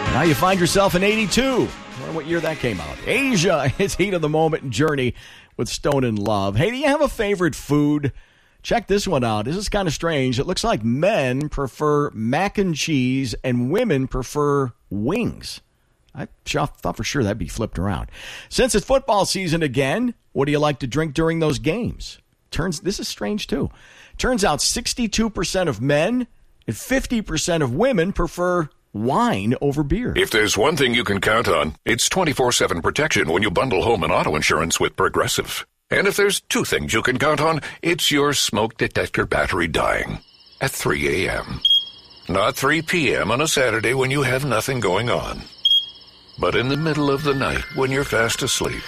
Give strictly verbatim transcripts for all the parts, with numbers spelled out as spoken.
Now you find yourself in eighty-two. I wonder what year that came out. Asia, it's Heat of the Moment Journey with Stone and Love. Hey, do you have a favorite food? Check this one out. This is kind of strange. It looks like men prefer mac and cheese and women prefer wings. I thought for sure that'd be flipped around. Since it's football season again, what do you like to drink during those games? Turns This is strange, too. Turns out sixty-two percent of men and fifty percent of women prefer wine over beer. If there's one thing you can count on, it's twenty-four seven protection when you bundle home and auto insurance with Progressive. And if there's two things you can count on, it's your smoke detector battery dying at three a.m. Not three p.m. on a Saturday when you have nothing going on, but in the middle of the night when you're fast asleep.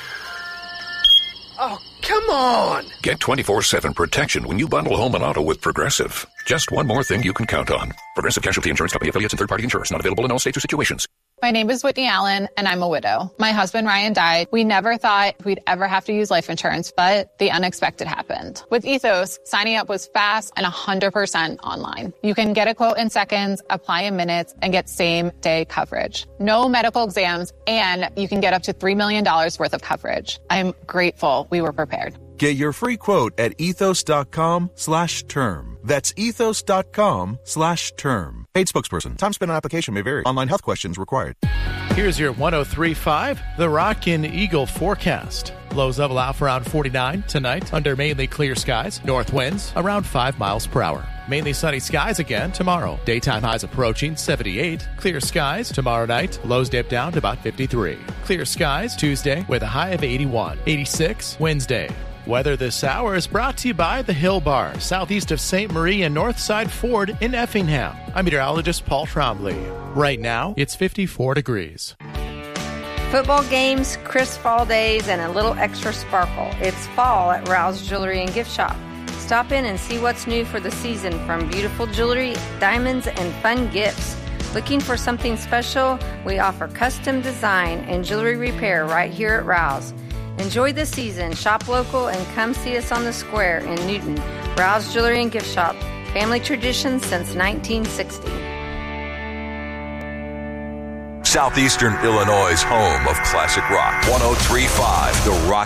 Oh, come on! Get twenty-four seven protection when you bundle home and auto with Progressive. Just one more thing you can count on. Progressive Casualty Insurance Company, affiliates, and third-party insurers. Not available in all states or situations. My name is Whitney Allen, and I'm a widow. My husband, Ryan, died. We never thought we'd ever have to use life insurance, but the unexpected happened. With Ethos, signing up was fast and one hundred percent online. You can get a quote in seconds, apply in minutes, and get same-day coverage. No medical exams, and you can get up to three million dollars worth of coverage. I'm grateful we were prepared. Get your free quote at ethos.com slash term. That's ethos.com slash term. Paid spokesperson. Time spent on application may vary. Online health questions required. Here's your one oh three point five, The Rock and Eagle forecast. Lows level out for around forty-nine tonight under mainly clear skies. North winds around five miles per hour. Mainly sunny skies again tomorrow. Daytime highs approaching seventy-eight. Clear skies tomorrow night. Lows dip down to about fifty-three. Clear skies Tuesday with a high of eighty-one. eighty-six Wednesday. Weather this hour is brought to you by the Hill Bar, southeast of Saint Marie and Northside Ford in Effingham. I'm meteorologist Paul Trombley. Right now, it's fifty-four degrees. Football games, crisp fall days, and a little extra sparkle. It's fall at Rouse Jewelry and Gift Shop. Stop in and see what's new for the season, from beautiful jewelry, diamonds, and fun gifts. Looking for something special? We offer custom design and jewelry repair right here at Rouse. Enjoy the season, shop local, and come see us on the square in Newton. Rouse Jewelry and Gift Shop. Family tradition since nineteen sixty. Southeastern Illinois' home of classic rock. one oh three point five The Rock.